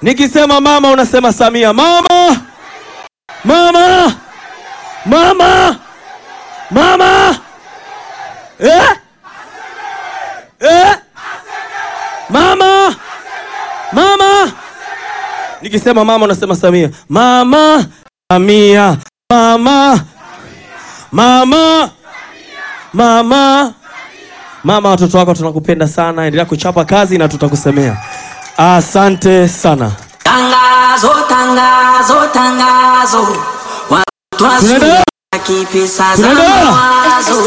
Nikisema mama unasema Samia. Mama! Mama! Mama! Mama! Mama! Mama! Nikisema mama unasema Samia. Mama! Samia! Mama! Mama! Mama! Mama, watoto wako tunakupenda sana. Endelea kuchapa kazi na tutakusemea. Asante sana. Tangazo, tangazo, tangazo. Watu wa